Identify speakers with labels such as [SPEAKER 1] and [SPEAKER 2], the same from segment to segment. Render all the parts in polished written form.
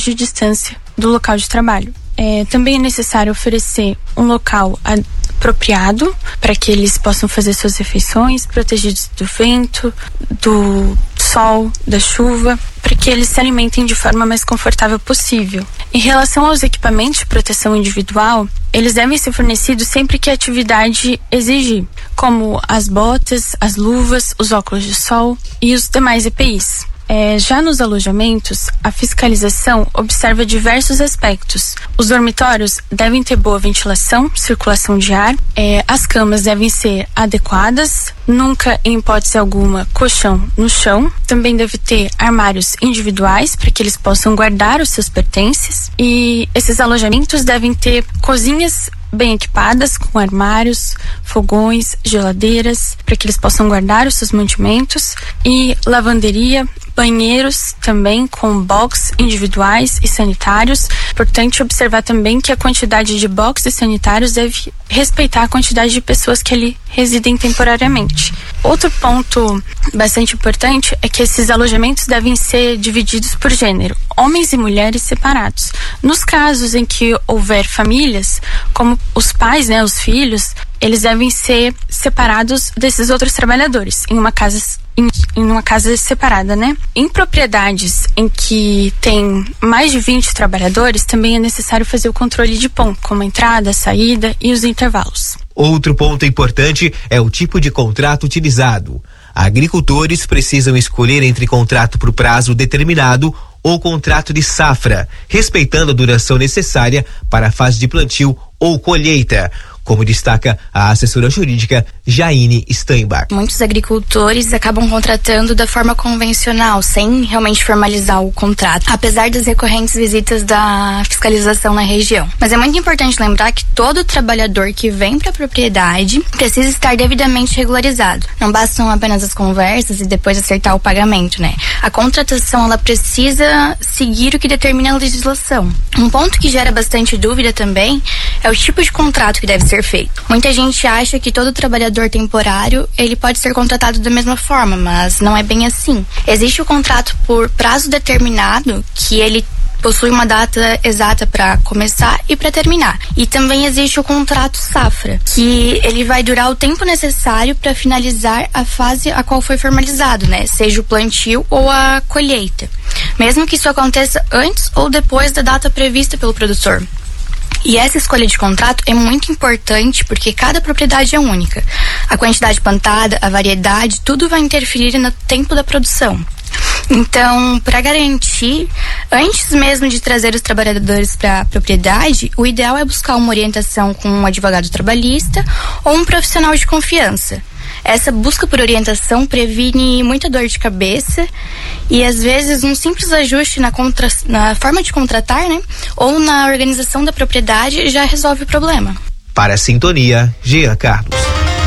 [SPEAKER 1] de distância do local de trabalho. Também é necessário oferecer um local apropriado para que eles possam fazer suas refeições, protegidos do vento, do sol, da chuva, para que eles se alimentem de forma mais confortável possível. Em relação aos equipamentos de proteção individual, eles devem ser fornecidos sempre que a atividade exigir, como as botas, as luvas, os óculos de sol e os demais EPIs. Já nos alojamentos, a fiscalização observa diversos aspectos. Os dormitórios devem ter boa ventilação, circulação de ar, as camas devem ser adequadas, nunca, em hipótese alguma, colchão no chão. Também deve ter armários individuais para que eles possam guardar os seus pertences. E esses alojamentos devem ter cozinhas bem equipadas, com armários, fogões, geladeiras, para que eles possam guardar os seus mantimentos, e lavanderia, banheiros também com box individuais e sanitários. Importante observar também que a quantidade de box e sanitários deve respeitar a quantidade de pessoas que ali residem temporariamente. Outro ponto bastante importante é que esses alojamentos devem ser divididos por gênero, homens e mulheres separados. Nos casos em que houver famílias, como os pais, os filhos, eles devem ser separados desses outros trabalhadores em uma casa separada, Em propriedades em que tem mais de 20 trabalhadores, também é necessário fazer o controle de ponto, como a entrada, a saída e os intervalos.
[SPEAKER 2] Outro ponto importante é o tipo de contrato utilizado. Agricultores precisam escolher entre contrato por prazo determinado ou contrato de safra, respeitando a duração necessária para a fase de plantio ou colheita, como destaca a assessora jurídica Jaine Steinbach.
[SPEAKER 3] Muitos agricultores acabam contratando da forma convencional, sem realmente formalizar o contrato, apesar das recorrentes visitas da fiscalização na região. Mas é muito importante lembrar que todo trabalhador que vem para a propriedade precisa estar devidamente regularizado. Não bastam apenas as conversas e depois acertar o pagamento, A contratação, ela precisa seguir o que determina a legislação. Um ponto que gera bastante dúvida também é o tipo de contrato que deve ser feito. Muita gente acha que todo trabalhador temporário, ele pode ser contratado da mesma forma, mas não é bem assim. Existe o contrato por prazo determinado, que ele possui uma data exata para começar e para terminar. E também existe o contrato safra, que ele vai durar o tempo necessário para finalizar a fase a qual foi formalizado, seja o plantio ou a colheita, mesmo que isso aconteça antes ou depois da data prevista pelo produtor. E essa escolha de contrato é muito importante porque cada propriedade é única. A quantidade plantada, a variedade, tudo vai interferir no tempo da produção. Então, para garantir, antes mesmo de trazer os trabalhadores para a propriedade, o ideal é buscar uma orientação com um advogado trabalhista ou um profissional de confiança. Essa busca por orientação previne muita dor de cabeça e, às vezes, um simples ajuste na forma de contratar, ou na organização da propriedade já resolve o problema.
[SPEAKER 2] Para a Sintonia, Jean Carlos.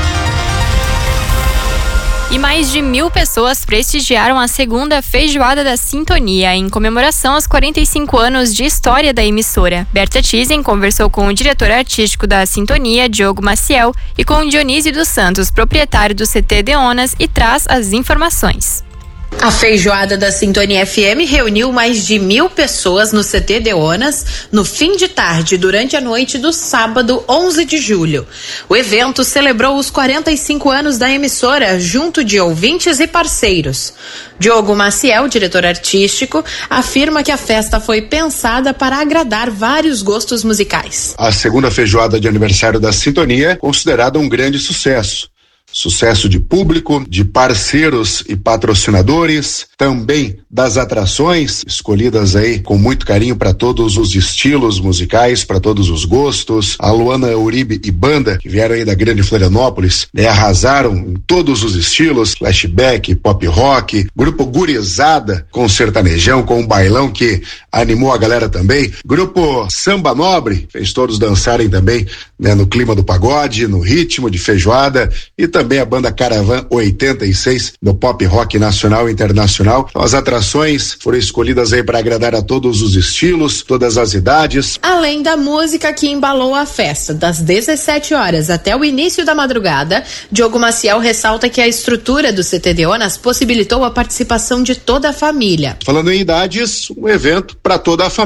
[SPEAKER 4] E mais de 1.000 pessoas prestigiaram a segunda Feijoada da Sintonia, em comemoração aos 45 anos de história da emissora. Berta Tizen conversou com o diretor artístico da Sintonia, Diogo Maciel, e com Dionísio dos Santos, proprietário do CT Deonas, e traz as informações.
[SPEAKER 5] A Feijoada da Sintonia FM reuniu mais de 1.000 pessoas no CT Deonas no fim de tarde, durante a noite do sábado 11 de julho. O evento celebrou os 45 anos da emissora, junto de ouvintes e parceiros. Diogo Maciel, diretor artístico, afirma que a festa foi pensada para agradar vários gostos musicais.
[SPEAKER 6] A segunda Feijoada de aniversário da Sintonia é considerada um grande sucesso. Sucesso de público, de parceiros e patrocinadores, também das atrações escolhidas aí com muito carinho para todos os estilos musicais, para todos os gostos. A Luana Uribe e banda, que vieram aí da Grande Florianópolis, arrasaram em todos os estilos, flashback, pop rock, grupo Gurizada com sertanejão, com um bailão que animou a galera também. Grupo Samba Nobre, fez todos dançarem também, no clima do pagode, no ritmo de feijoada, e também a banda Caravan 86 do pop rock nacional e internacional. Então, as atrações foram escolhidas aí para agradar a todos os estilos, todas as idades.
[SPEAKER 5] Além da música que embalou a festa, das 17 horas até o início da madrugada, Diogo Maciel ressalta que a estrutura do CT Deonas possibilitou a participação de toda a família.
[SPEAKER 6] Falando em idades, um evento para toda a família.